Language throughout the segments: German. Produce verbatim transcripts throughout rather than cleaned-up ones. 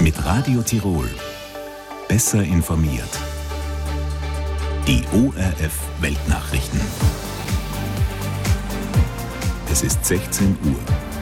Mit Radio Tirol. Besser informiert. Die O R F Weltnachrichten. Es ist sechzehn Uhr.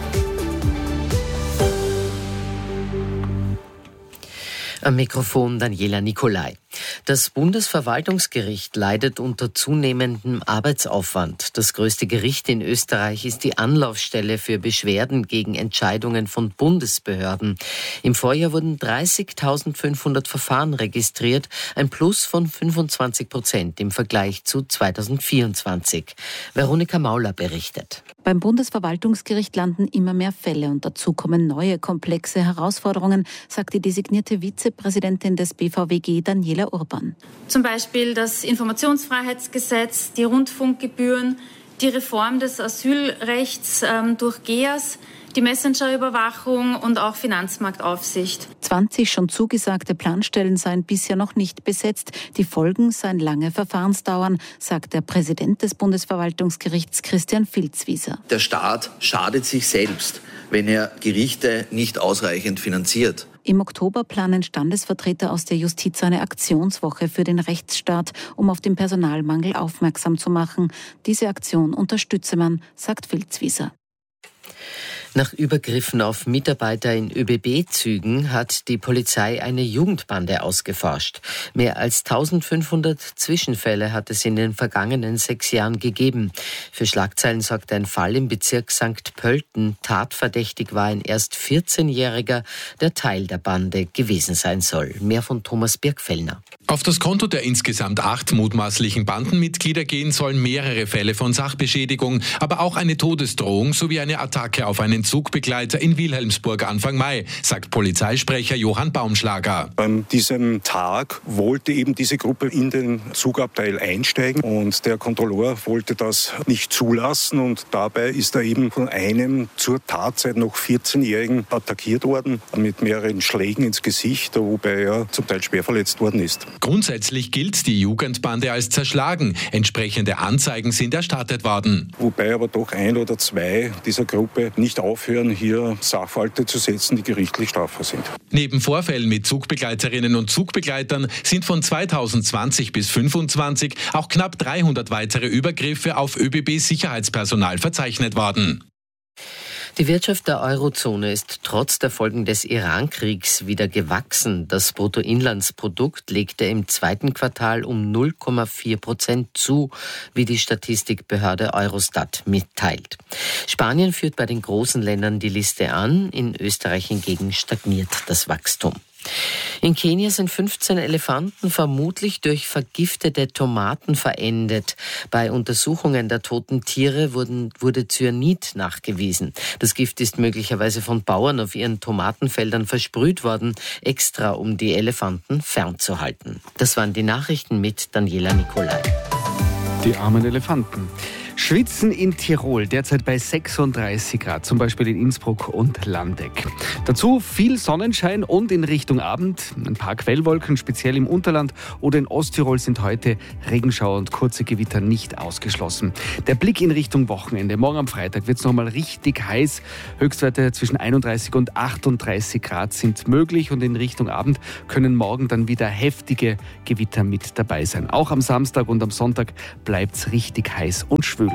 Am Mikrofon Daniela Nicolai. Das Bundesverwaltungsgericht leidet unter zunehmendem Arbeitsaufwand. Das größte Gericht in Österreich ist die Anlaufstelle für Beschwerden gegen Entscheidungen von Bundesbehörden. Im Vorjahr wurden dreißigtausendfünfhundert Verfahren registriert, ein Plus von fünfundzwanzig Prozent im Vergleich zu zweitausendvierundzwanzig. Veronika Mauler berichtet. Beim Bundesverwaltungsgericht landen immer mehr Fälle und dazu kommen neue komplexe Herausforderungen, sagt die designierte Vizepräsidentin des B V W G, Daniela Urban. Zum Beispiel das Informationsfreiheitsgesetz, die Rundfunkgebühren, die Reform des Asylrechts ähm, durch G E A S, die Messengerüberwachung und auch Finanzmarktaufsicht. zwanzig schon zugesagte Planstellen seien bisher noch nicht besetzt. Die Folgen seien lange Verfahrensdauern, sagt der Präsident des Bundesverwaltungsgerichts Christian Filzwieser. Der Staat schadet sich selbst, wenn er Gerichte nicht ausreichend finanziert. Im Oktober planen Standesvertreter aus der Justiz eine Aktionswoche für den Rechtsstaat, um auf den Personalmangel aufmerksam zu machen. Diese Aktion unterstütze man, sagt Filzwieser. Nach Übergriffen auf Mitarbeiter in Ö B B-Zügen hat die Polizei eine Jugendbande ausgeforscht. Mehr als eintausendfünfhundert Zwischenfälle hat es in den vergangenen sechs Jahren gegeben. Für Schlagzeilen sorgt ein Fall im Bezirk Sankt Pölten. Tatverdächtig war ein erst vierzehnjähriger, der Teil der Bande gewesen sein soll. Mehr von Thomas Birkfellner. Auf das Konto der insgesamt acht mutmaßlichen Bandenmitglieder gehen sollen mehrere Fälle von Sachbeschädigung, aber auch eine Todesdrohung sowie eine Attacke auf einen Zugbegleiter in Wilhelmsburg Anfang Mai, sagt Polizeisprecher Johann Baumschlager. An diesem Tag wollte eben diese Gruppe in den Zugabteil einsteigen und der Kontrolleur wollte das nicht zulassen und dabei ist er eben von einem zur Tatzeit noch vierzehnjährigen attackiert worden mit mehreren Schlägen ins Gesicht, wobei er zum Teil schwer verletzt worden ist. Grundsätzlich gilt die Jugendbande als zerschlagen. Entsprechende Anzeigen sind erstattet worden. Wobei aber doch ein oder zwei dieser Gruppe nicht aufhören, hier Sachverhalte zu setzen, die gerichtlich strafbar sind. Neben Vorfällen mit Zugbegleiterinnen und Zugbegleitern sind von zweitausendzwanzig bis fünfundzwanzig auch knapp dreihundert weitere Übergriffe auf Ö B B-Sicherheitspersonal verzeichnet worden. Die Wirtschaft der Eurozone ist trotz der Folgen des Iran-Kriegs wieder gewachsen. Das Bruttoinlandsprodukt legte im zweiten Quartal um null Komma vier Prozent zu, wie die Statistikbehörde Eurostat mitteilt. Spanien führt bei den großen Ländern die Liste an, in Österreich hingegen stagniert das Wachstum. In Kenia sind fünfzehn Elefanten vermutlich durch vergiftete Tomaten verendet. Bei Untersuchungen der toten Tiere wurden, wurde Cyanid nachgewiesen. Das Gift ist möglicherweise von Bauern auf ihren Tomatenfeldern versprüht worden, extra um die Elefanten fernzuhalten. Das waren die Nachrichten mit Daniela Nicolai. Die armen Elefanten. Schwitzen in Tirol, derzeit bei sechsunddreißig Grad, zum Beispiel in Innsbruck und Landeck. Dazu viel Sonnenschein und in Richtung Abend ein paar Quellwolken, speziell im Unterland oder in Osttirol sind heute Regenschauer und kurze Gewitter nicht ausgeschlossen. Der Blick in Richtung Wochenende. Morgen am Freitag wird es nochmal richtig heiß. Höchstwerte zwischen einunddreißig und achtunddreißig Grad sind möglich und in Richtung Abend können morgen dann wieder heftige Gewitter mit dabei sein. Auch am Samstag und am Sonntag bleibt es richtig heiß und schwül.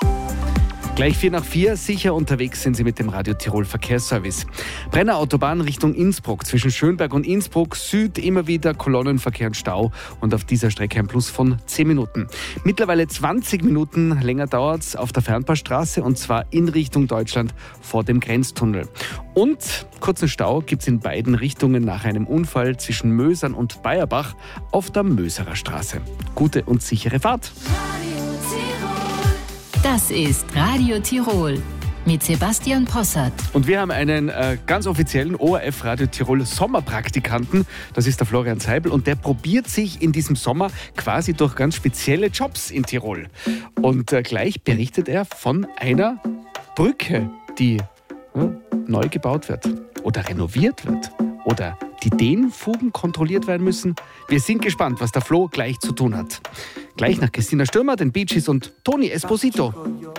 Gleich vier nach vier, sicher unterwegs sind Sie mit dem Radio Tirol Verkehrsservice. Brenner Autobahn Richtung Innsbruck, zwischen Schönberg und Innsbruck Süd immer wieder Kolonnenverkehr und Stau und auf dieser Strecke ein Plus von zehn Minuten. Mittlerweile zwanzig Minuten länger dauert es auf der Fernpassstraße und zwar in Richtung Deutschland vor dem Grenztunnel. Und kurzen Stau gibt es in beiden Richtungen nach einem Unfall zwischen Mösern und Bayerbach auf der Möserer Straße. Gute und sichere Fahrt. Das ist Radio Tirol mit Sebastian Possart. Und wir haben einen äh, ganz offiziellen O R F Radio Tirol Sommerpraktikanten. Das ist der Florian Seibel und der probiert sich in diesem Sommer quasi durch ganz spezielle Jobs in Tirol. Und äh, gleich berichtet er von einer Brücke, die äh, neu gebaut wird oder renoviert wird oder die Dehnfugen kontrolliert werden müssen. Wir sind gespannt, was der Flo gleich zu tun hat. Gleich nach Christina Stürmer, den Bee Gees und Toni Esposito.